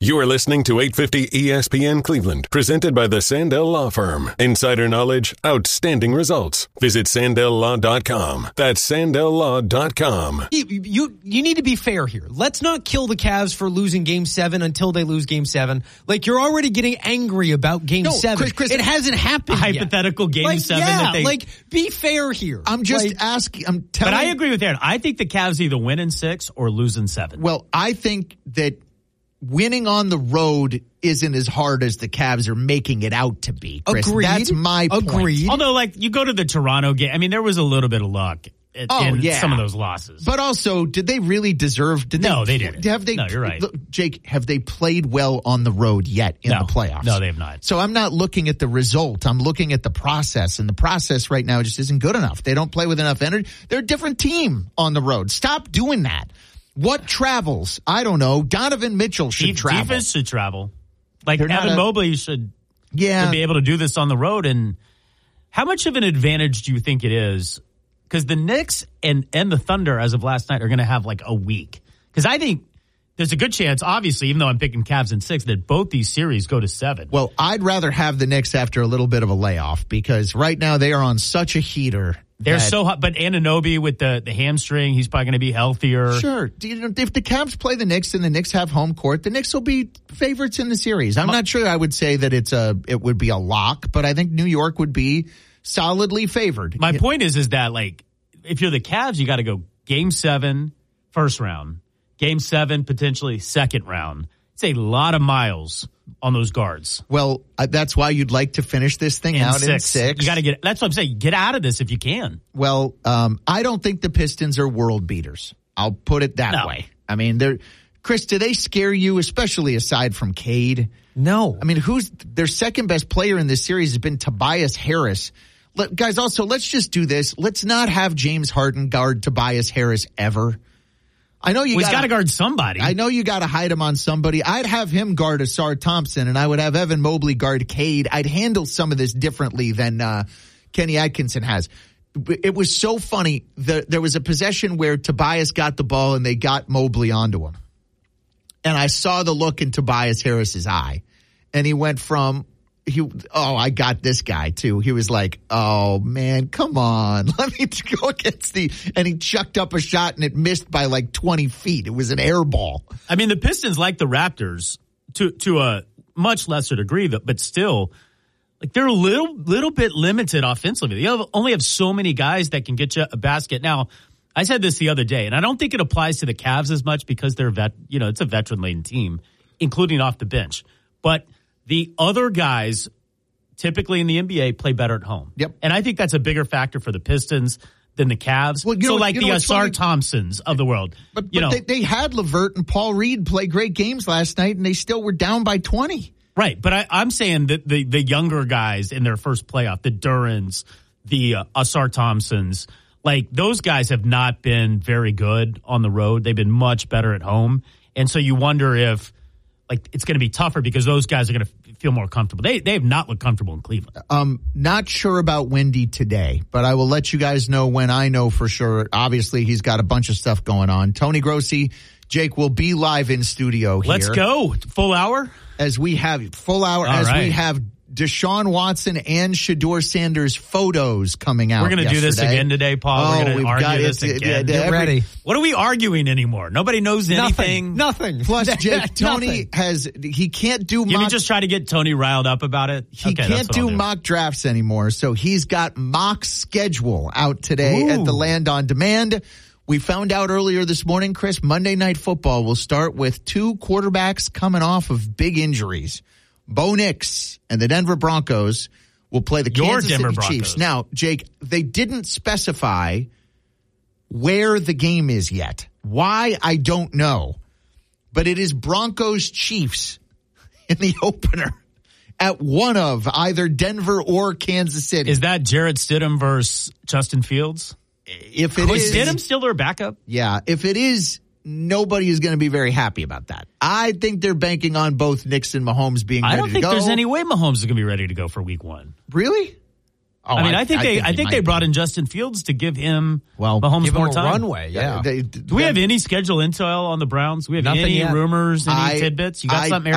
You are listening to 850 ESPN Cleveland, presented by the Sandell Law Firm. Insider knowledge, outstanding results. Visit SandellLaw.com. That's SandellLaw.com. You need to be fair here. Let's not kill the Cavs for losing Game 7 until they lose Game 7. Like, you're already getting angry about Game 7. Chris, it hasn't happened yet. Hypothetical Game 7. Yeah, that be fair here. I'm just asking. I'm telling. But I agree with Aaron. I think the Cavs either win in 6 or lose in 7. Well, I think that winning on the road isn't as hard as the Cavs are making it out to be, Chris. Agreed. That's my point. Agreed. Although, you go to the Toronto game, I mean, there was a little bit of luck in some of those losses. But also, did they really deserve? No, they didn't. No, you're right. Jake, have they played well on the road yet in the playoffs? No, they have not. So I'm not looking at the result. I'm looking at the process, and the process right now just isn't good enough. They don't play with enough energy. They're a different team on the road. Stop doing that. What travels? I don't know. Donovan Mitchell should travel. Defense should travel. Evan Mobley should be able to do this on the road. And how much of an advantage do you think it is? Because the Knicks and the Thunder, as of last night, are going to have a week. Because I think there's a good chance, obviously, even though I'm picking Cavs in 6, that both these series go to 7. Well, I'd rather have the Knicks after a little bit of a layoff, because right now they are on such a heater. They're so hot, but Anunoby with the hamstring, he's probably going to be healthier. Sure. If the Cavs play the Knicks and the Knicks have home court, the Knicks will be favorites in the series. I'm not sure I would say that it would be a lock, but I think New York would be solidly favored. My point is that, if you're the Cavs, you got to go Game 7, first round. Game 7, potentially second round. It's a lot of miles on those guards. Well, that's why you'd like to finish this thing out in 6. You got to that's what I'm saying. Get out of this if you can. Well, I don't think the Pistons are world beaters. I'll put it that way. I mean, Chris, do they scare you, especially aside from Cade? No. I mean, who's their second best player in this series has been Tobias Harris. Guys, also, let's just do this. Let's not have James Harden guard Tobias Harris ever. I know he's got to guard somebody. I know you got to hide him on somebody. I'd have him guard Asar Thompson, and I would have Evan Mobley guard Cade. I'd handle some of this differently than Kenny Atkinson has. It was so funny. There was a possession where Tobias got the ball, and they got Mobley onto him. And I saw the look in Tobias Harris's eye, and he went from I got this guy too. He was like, oh man, come on. Let me go against and he chucked up a shot and it missed by 20 feet. It was an air ball. I mean, the Pistons, like the Raptors, to a much lesser degree, but still, they're a little bit limited offensively. They only have so many guys that can get you a basket. Now, I said this the other day, and I don't think it applies to the Cavs as much because they're it's a veteran-laden team, including off the bench. But the other guys, typically in the NBA, play better at home. Yep. And I think that's a bigger factor for the Pistons than the Cavs. Well, the Asar Thompsons of the world. But they had LeVert and Paul Reed play great games last night, and they still were down by 20. Right. But I'm saying that the younger guys in their first playoff, the Durans, the Asar Thompsons, those guys have not been very good on the road. They've been much better at home. And so you wonder if it's going to be tougher because those guys are going to feel more comfortable. They have not looked comfortable in Cleveland. Not sure about Wendy today, but I will let you guys know when I know for sure. Obviously, he's got a bunch of stuff going on. Tony Grossi, Jake will be live in studio here. Let's go. Full hour? As we have we have Deshaun Watson and Shedeur Sanders photos coming out. We're going to do this again today, Paul. We're going to argue this again. Get ready. What are we arguing anymore? Nobody knows anything. Nothing. Plus, Jake, Tony he can't do mock. Can you just try to get Tony riled up about it? He can't do mock drafts anymore, so he's got mock schedule out today at the Land on Demand. We found out earlier this morning, Chris, Monday Night Football will start with 2 quarterbacks coming off of big injuries. Bo Nix and the Denver Broncos will play the Kansas City Chiefs. Now, Jake, they didn't specify where the game is yet. Why, I don't know. But it is Broncos-Chiefs in the opener at one of either Denver or Kansas City. Is that Jarrett Stidham versus Justin Fields? If it is Stidham still their backup? Yeah, if it is, nobody is going to be very happy about that. I think they're banking on both Knicks and Mahomes being ready to go. I don't think there's any way Mahomes is going to be ready to go for week 1. Really? Oh, I think they brought in Justin Fields to give him Mahomes more time. Runway, yeah. Do we have any schedule intel on the Browns? We have any rumors, any tidbits? You got something, Aaron?